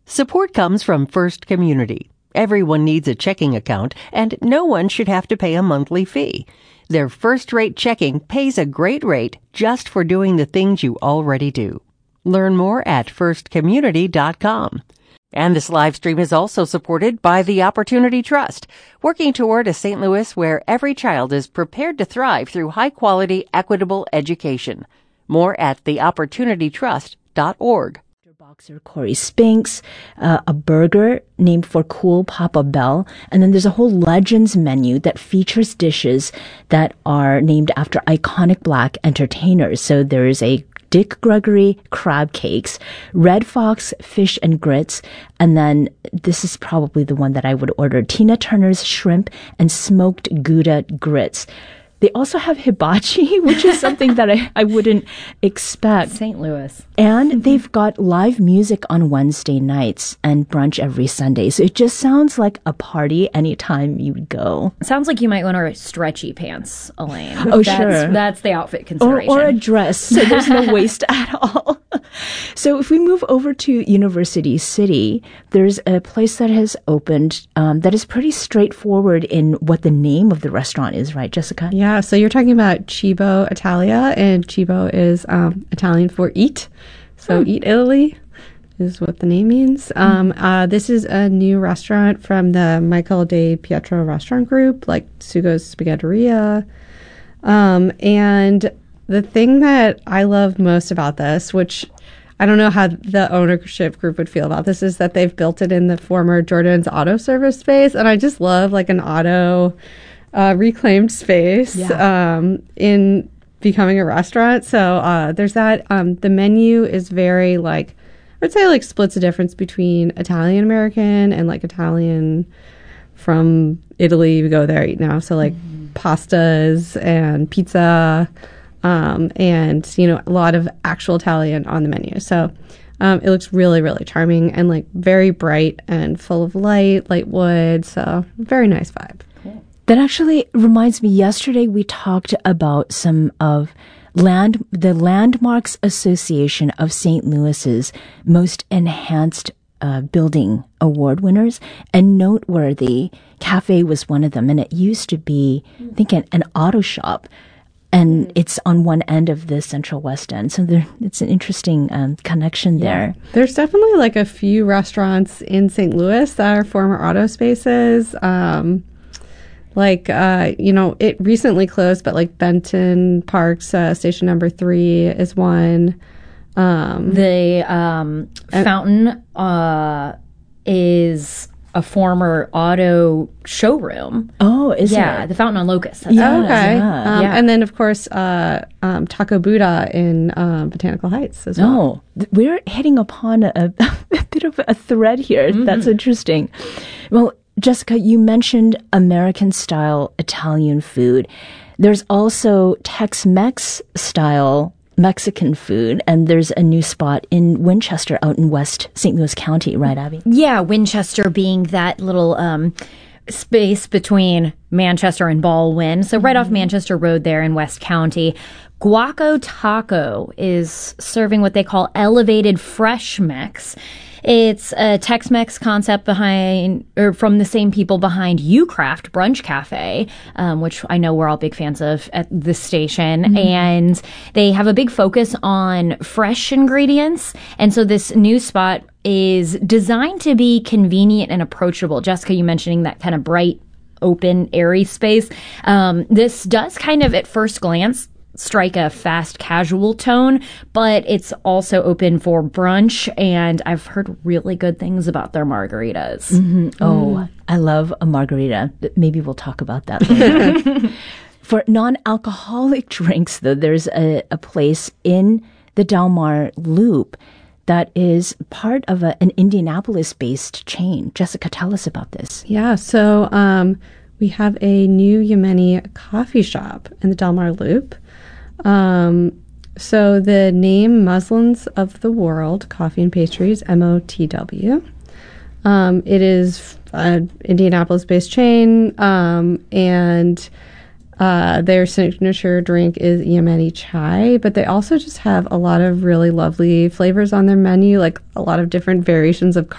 Support comes from First Community. Everyone needs a checking account, and no one should have to pay a monthly fee. Their first-rate checking pays a great rate just for doing the things you already do. Learn more at firstcommunity.com. And this live stream is also supported by the Opportunity Trust, working toward a St. Louis where every child is prepared to thrive through high-quality, equitable education. More at theopportunitytrust.org. Boxer Corey Spinks, a burger named for Cool Papa Bell, and then there's a whole Legends menu that features dishes that are named after iconic Black entertainers. So there is a Dick Gregory crab cakes, Red Fox fish and grits, and then this is probably the one that I would order, Tina Turner's shrimp and smoked Gouda grits. They also have hibachi, which is something that I wouldn't expect. St. Louis. And they've got live music on Wednesday nights and brunch every Sunday. So it just sounds like a party anytime you go. Sounds like you might want to wear stretchy pants, Elaine. Oh, sure. That's the outfit consideration. Or a dress, so there's no waist at all. So if we move over to University City, there's a place that has opened that is pretty straightforward in what the name of the restaurant is, right, Jessica? Yeah, so you're talking about Cibo Italia, and Cibo is Italian for eat. So Eat Italy is what the name means. This is a new restaurant from the Michael De Pietro restaurant group, like Sugo's Spaghetteria. And the thing that I love most about this, which I don't know how the ownership group would feel about this, is that they've built it in the former Jordan's auto service space. And I just love like an auto reclaimed space in becoming a restaurant. So there's that. The menu is very I would say splits the difference between Italian American and Italian from Italy. We go there, eat now. So pastas and pizza, and a lot of actual Italian on the menu. So it looks really, really charming and very bright and full of light wood. So very nice vibe. That actually reminds me, yesterday we talked about some of the Landmarks Association of St. Louis's most enhanced building award winners, and Noteworthy Cafe was one of them. And it used to be, I think, an auto shop, and it's on one end of the Central West End. So it's an interesting connection there. There's definitely a few restaurants in St. Louis that are former auto spaces. It recently closed, but Benton Park's Station Number 3 is one. The Fountain is a former auto showroom. Oh, is it? Yeah, the Fountain on Locust. Okay. And then, of course, Taco Buddha in Botanical Heights as well. Oh, we're hitting upon a bit of a thread here. Mm-hmm. That's interesting. Well, Jessica, you mentioned American-style Italian food. There's also Tex-Mex style Mexican food, and there's a new spot in Winchester out in West St. Louis County, right, Abby? Yeah, Winchester being that little space between Manchester and Baldwin. So right off Manchester Road there in West County. Guaco Taco is serving what they call elevated fresh Mex. It's a Tex-Mex concept from the same people behind U-Craft Brunch Cafe, which I know we're all big fans of at this station. Mm-hmm. And they have a big focus on fresh ingredients. And so this new spot is designed to be convenient and approachable. Jessica, you mentioning that kind of bright, open, airy space. This does kind of, at first glance, strike a fast casual tone, but it's also open for brunch, and I've heard really good things about their margaritas. Mm-hmm. Oh, I love a margarita. Maybe we'll talk about that later. For non-alcoholic drinks, though, there's a place in the Del Mar Loop that is part of an Indianapolis-based chain. Jessica, tell us about this. Yeah, so we have a new Yemeni coffee shop in the Del Mar Loop. So the name Muslins of the World Coffee and Pastries, MOTW. It is an Indianapolis-based chain, and their signature drink is Yemeni chai, but they also just have a lot of really lovely flavors on their menu, like a lot of different variations of